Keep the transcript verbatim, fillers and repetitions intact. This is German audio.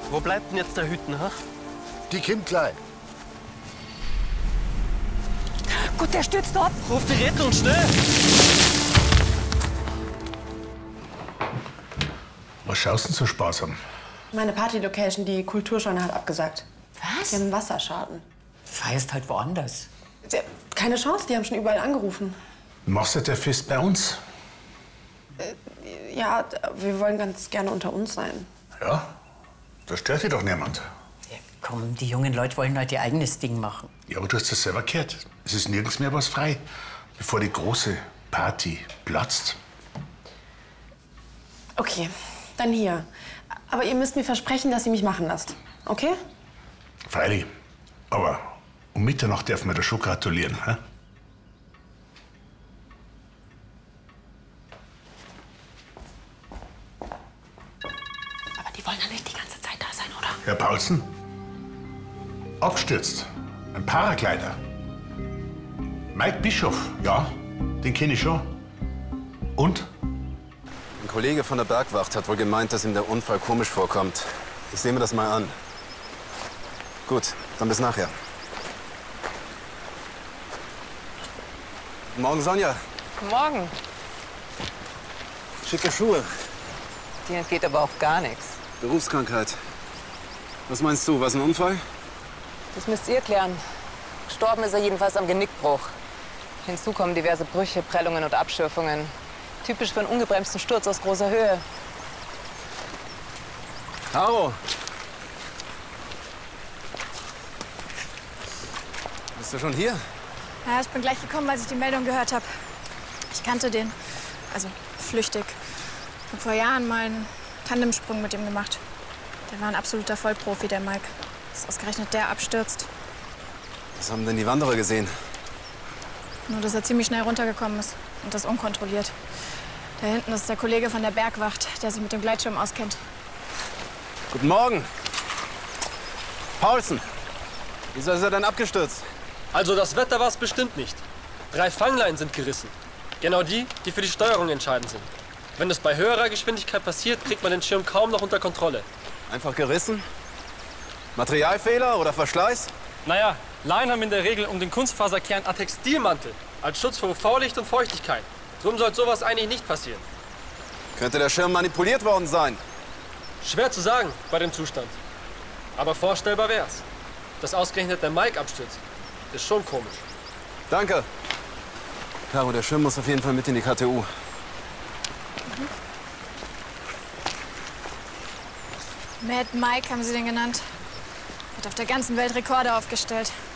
Wo bleibt denn jetzt der Hütten, ha? Die kommt gleich. Gut, der stürzt ab. Ruf die Rettung, schnell! Was schaust du denn so sparsam? Meine Party-Location, die Kulturscheune, hat abgesagt. Was? Die haben einen Wasserschaden. Feierst halt woanders. Sie- Keine Chance, die haben schon überall angerufen. Machst du der Fest bei uns? Ja, wir wollen ganz gerne unter uns sein. Ja, da stört dich doch niemand. Ja, komm, die jungen Leute wollen halt ihr eigenes Ding machen. Ja, aber du hast das selber gehört. Es ist nirgends mehr was frei, bevor die große Party platzt. Okay, dann hier. Aber ihr müsst mir versprechen, dass ihr mich machen lasst. Okay? Freilich. Aber um Mitternacht dürfen wir da schon gratulieren. Hä? Aber die wollen ja nicht die ganze Zeit da sein, oder? Herr Paulsen? Abgestürzt. Ein Paraglider. Mike Bischof, ja, den kenne ich schon. Und? Ein Kollege von der Bergwacht hat wohl gemeint, dass ihm der Unfall komisch vorkommt. Ich sehe mir das mal an. Gut, dann bis nachher. Guten Morgen, Sonja. Guten Morgen. Schicke Schuhe. Dir entgeht aber auch gar nichts. Berufskrankheit. Was meinst du, was ein Unfall? Das müsst ihr klären. Gestorben ist er jedenfalls am Genickbruch. Hinzu kommen diverse Brüche, Prellungen und Abschürfungen. Typisch für einen ungebremsten Sturz aus großer Höhe. Caro! Bist du schon hier? Ja, ich bin gleich gekommen, als ich die Meldung gehört habe. Ich kannte den, also flüchtig. Ich habe vor Jahren mal einen Tandemsprung mit ihm gemacht. Der war ein absoluter Vollprofi, der Mike. Dass ausgerechnet der abstürzt. Was haben denn die Wanderer gesehen? Nur, dass er ziemlich schnell runtergekommen ist. Und das unkontrolliert. Da hinten ist der Kollege von der Bergwacht, der sich mit dem Gleitschirm auskennt. Guten Morgen. Paulsen. Wieso ist er denn abgestürzt? Also das Wetter war es bestimmt nicht. Drei Fangleinen sind gerissen. Genau die, die für die Steuerung entscheidend sind. Wenn es bei höherer Geschwindigkeit passiert, kriegt man den Schirm kaum noch unter Kontrolle. Einfach gerissen? Materialfehler oder Verschleiß? Naja, Leinen haben in der Regel um den Kunstfaserkern einen Textilmantel. Als Schutz vor U V-Licht und Feuchtigkeit. Drum soll sowas eigentlich nicht passieren. Könnte der Schirm manipuliert worden sein? Schwer zu sagen bei dem Zustand. Aber vorstellbar wär's. Dass ausgerechnet der Mike abstürzt, ist schon komisch. Danke. Caro, der Schirm muss auf jeden Fall mit in die K T U. Mad Mike haben sie den genannt. Hat auf der ganzen Welt Rekorde aufgestellt.